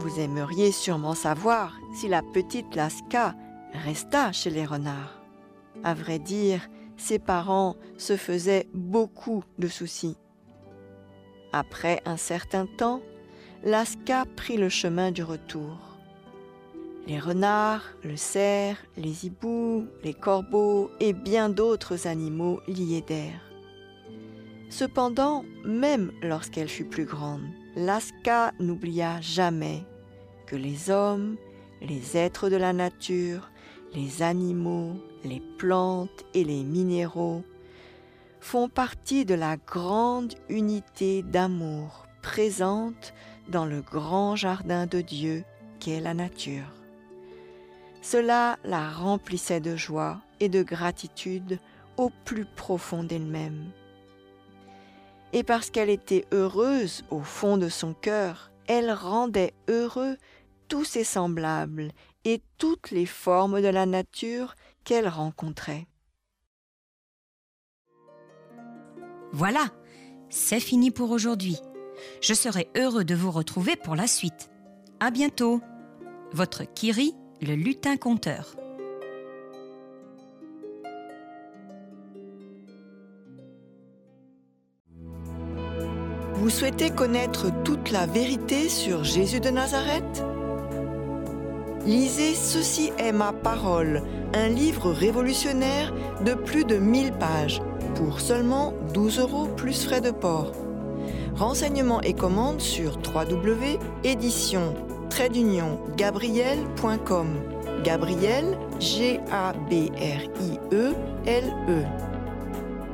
Vous aimeriez sûrement savoir si la petite Laska resta chez les renards. À vrai dire, ses parents se faisaient beaucoup de soucis. Après un certain temps, Laska prit le chemin du retour. Les renards, le cerf, les hiboux, les corbeaux et bien d'autres animaux l'y aidèrent. Cependant, même lorsqu'elle fut plus grande, Laska n'oublia jamais que les hommes, les êtres de la nature, les animaux, les plantes et les minéraux font partie de la grande unité d'amour présente dans le grand jardin de Dieu qu'est la nature. Cela la remplissait de joie et de gratitude au plus profond d'elle-même. Et parce qu'elle était heureuse au fond de son cœur, elle rendait heureux tous ses semblables et toutes les formes de la nature qu'elle rencontrait. Voilà, c'est fini pour aujourd'hui. Je serai heureux de vous retrouver pour la suite. À bientôt. Votre Kiri, le lutin conteur. Vous souhaitez connaître toute la vérité sur Jésus de Nazareth ? Lisez Ceci est ma parole, un livre révolutionnaire de plus de 1000 pages, pour seulement 12 € plus frais de port. Renseignements et commandes sur www.éditions-gabrielle.com. Gabrielle, Gabrielle.